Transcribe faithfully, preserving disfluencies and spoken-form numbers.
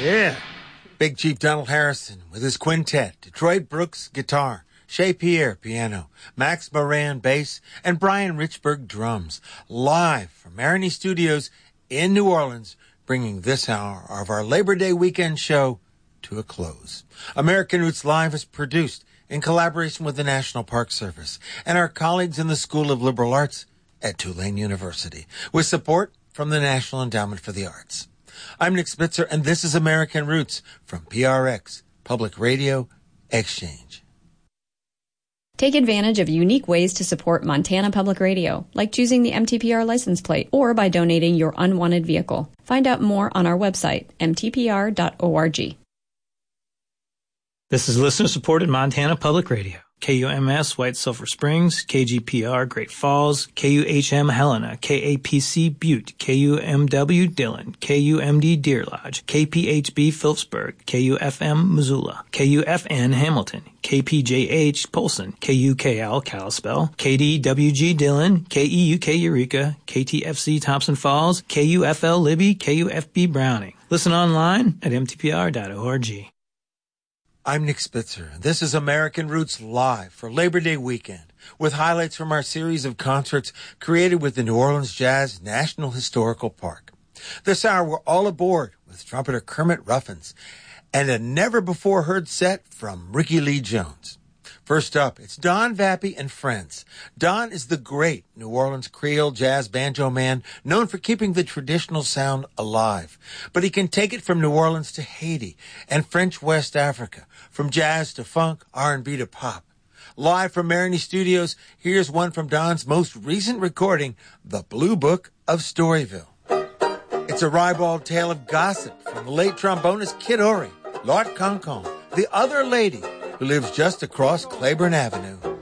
Yeah. Big Chief Donald Harrison with his quintet, Detroit Brooks guitar, Shea Pierre piano, Max Moran bass, and Brian Richburg drums, live from Maroney Studios in New Orleans, bringing this hour of our Labor Day weekend show to a close. American Roots Live is produced in collaboration with the National Park Service and our colleagues in the School of Liberal Arts at Tulane University, with support from the National Endowment for the Arts. I'm Nick Spitzer, and this is American Roots from P R X, Public Radio Exchange. Take advantage of unique ways to support Montana Public Radio, like choosing the M T P R license plate or by donating your unwanted vehicle. Find out more on our website, m t p r dot org. This is listener-supported Montana Public Radio. K U M S White Sulphur Springs, K G P R Great Falls, K U H M Helena, K A P C Butte, K U M W Dillon, K U M D Deer Lodge, K P H B Phillipsburg, K U F M Missoula, K U F N Hamilton, K P J H Polson, K U K L Kalispell, K D W G Dillon, K E U K Eureka, K T F C Thompson Falls, K U F L Libby, K U F B Browning. Listen online at m t p r dot org. I'm Nick Spitzer. This is American Roots Live for Labor Day weekend, with highlights from our series of concerts created with the New Orleans Jazz National Historical Park. This hour, we're all aboard with trumpeter Kermit Ruffins and a never-before-heard set from Ricky Lee Jones. First up, it's Don Vappy and Friends. Don is the great New Orleans Creole jazz banjo man known for keeping the traditional sound alive. But he can take it from New Orleans to Haiti and French West Africa, from jazz to funk, R and B to pop. Live from Maroney Studios, here's one from Don's most recent recording, The Blue Book of Storyville. It's a ribald tale of gossip from the late trombonist Kid Ory, Lord Concon, the other lady who lives just across Claiborne Avenue.